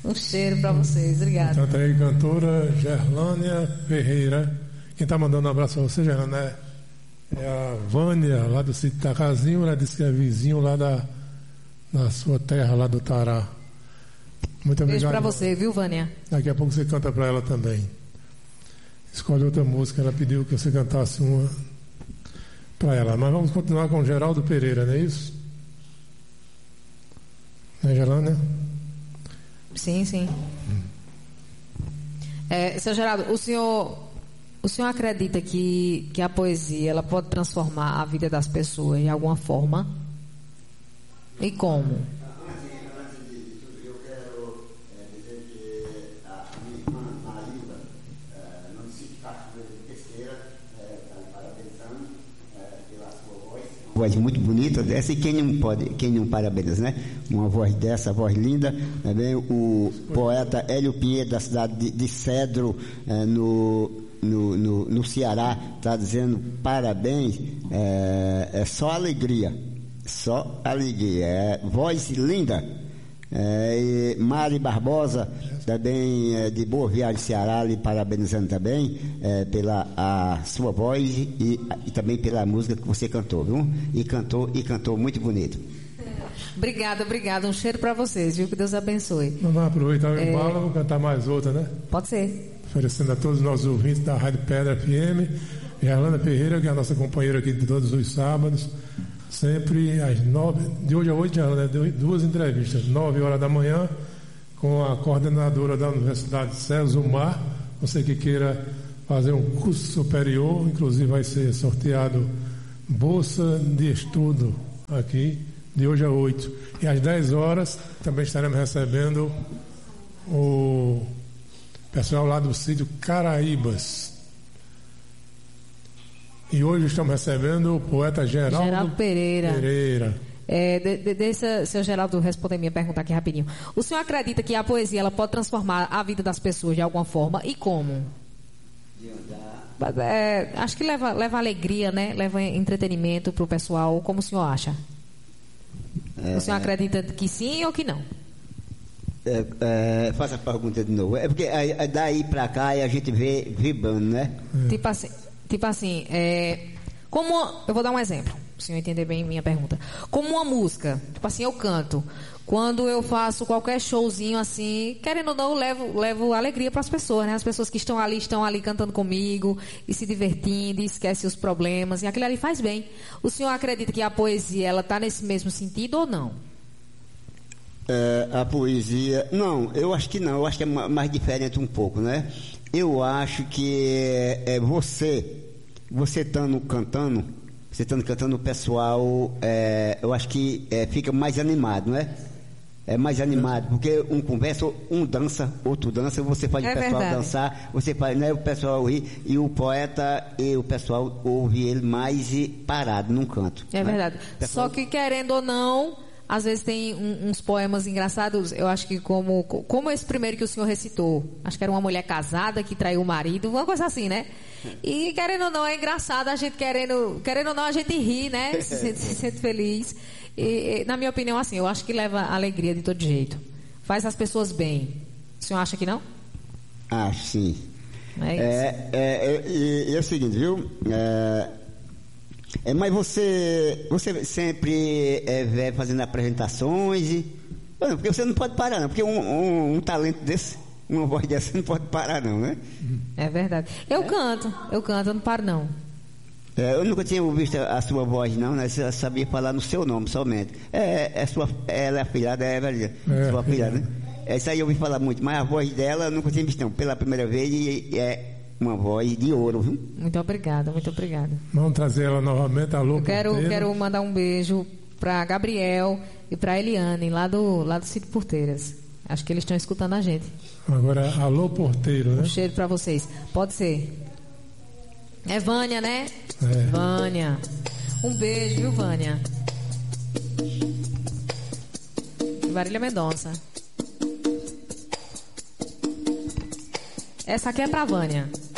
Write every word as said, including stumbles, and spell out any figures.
Um cheiro para vocês, obrigada. Então tá aí, cantora Gerlânia Ferreira. Quem tá mandando um abraço para você, Gerlânia, é a Vânia, lá do sítio Tacazinho. Ela disse que é vizinho lá da, da sua terra, lá do Tará. Muito obrigado. Beijo para você, viu, Vânia? Daqui a pouco você canta para ela também. Escolhe outra música, ela pediu que você cantasse uma para ela. Mas vamos continuar com o Geraldo Pereira, não é isso? Não é, Gerlânia? Sim, sim. É, seu Geraldo, o senhor, o senhor acredita que, que a poesia ela pode transformar a vida das pessoas de alguma forma? E como? Antes de tudo, eu quero é, dizer que a minha irmã Marilda, é, não disse que está de besteira, está me parabenizando é, pela sua voz. Uma voz muito bonita dessa, e quem não pode, quem não parabeniza, né? Uma voz dessa, voz linda. Também o poeta Hélio Pinheiro, da cidade de, de Cedro, é, no, no, no, no Ceará, está dizendo parabéns, é, é só alegria, só alegria, é, voz linda. É, e Mari Barbosa, também é, de Boa Viagem, Ceará, lhe parabenizando também é, pela a sua voz e, e também pela música que você cantou, viu? E cantou, e cantou muito bonito. Obrigada, obrigada. Um cheiro para vocês, viu? Que Deus abençoe. Vamos aproveitar o É... embalo, vamos cantar mais outra, né? Pode ser. Oferecendo a todos os nossos ouvintes da Rádio Pedra F M, Gerlânia Ferreira, que é a nossa companheira aqui de todos os sábados, sempre às nove, de hoje a oito, Gerlânia, duas entrevistas, nove horas da manhã, com a coordenadora da Universidade César Mar. Você que queira fazer um curso superior, inclusive vai ser sorteado bolsa de estudo aqui, de hoje a oito. E às dez horas também estaremos recebendo o pessoal lá do sítio Caraíbas. E hoje estamos recebendo o poeta Geraldo, Geraldo Pereira. Pereira. É, de, de, deixa seu Geraldo responder minha pergunta aqui rapidinho. O senhor acredita que a poesia ela pode transformar a vida das pessoas de alguma forma? E como? É, acho que leva, leva alegria, né? Leva entretenimento para o pessoal. Como o senhor acha? É, o senhor acredita que sim ou que não? É, é, faça a pergunta de novo. É porque é, daí para cá a gente vê vibrando, né? Hum. Tipo assim, tipo assim é, como eu vou dar um exemplo, para o senhor entender bem minha pergunta. Como uma música, tipo assim, eu canto. Quando eu faço qualquer showzinho assim, querendo ou não, eu levo, levo alegria para as pessoas, né? As pessoas que estão ali, estão ali cantando comigo e se divertindo, e esquecem os problemas, e aquilo ali faz bem. O senhor acredita que a poesia, ela está nesse mesmo sentido ou não? É, a poesia, não, eu acho que não, eu acho que é mais diferente um pouco, né? Eu acho que é, é você, você estando cantando, você estando cantando, o pessoal, é, eu acho que é, fica mais animado, né? É mais animado, porque um conversa, um dança, outro dança, você faz é o pessoal verdade. dançar, você faz, né, o pessoal rir, e o poeta e o pessoal ouve ele mais parado num canto. É né? verdade. Pessoal... Só que querendo ou não, às vezes tem um, uns poemas engraçados, eu acho que como, como esse primeiro que o senhor recitou, acho que era uma mulher casada que traiu o marido, uma coisa assim, né? E querendo ou não, é engraçado, a gente querendo, querendo ou não, a gente ri, né? Se sente, se sente feliz. E, e, na minha opinião, assim, eu acho que leva alegria de todo jeito. Faz as pessoas bem. O senhor acha que não? Acho, sim. É isso. É, é, é, é o seguinte, viu? É, é, mas você, você sempre é, vai fazendo apresentações e... Porque você não pode parar, não. Porque um, um, um talento desse, uma voz dessa, não pode parar, não, né? É verdade. Eu é? canto, eu canto, eu não paro, não. É, eu nunca tinha ouvido a sua voz, não, né? Você sabia falar no seu nome somente. É, é sua, ela é a filhada, é Evelina, é, sua filhada, né? Essa aí eu ouvi falar muito, mas a voz dela eu nunca tinha visto, não. Pela primeira vez, e é uma voz de ouro, viu? Muito obrigada, muito obrigada. Vamos trazer ela novamente, alô. Eu quero, quero mandar um beijo para Gabriel e para Eliane, lá do, lá do Sítio Porteiras. Acho que eles estão escutando a gente. Agora, alô, porteiro, né? Um cheiro para vocês. Pode ser. É Vânia, né? É. Vânia. Um beijo, viu, Vânia? Marília Mendonça. Essa aqui é pra Vânia.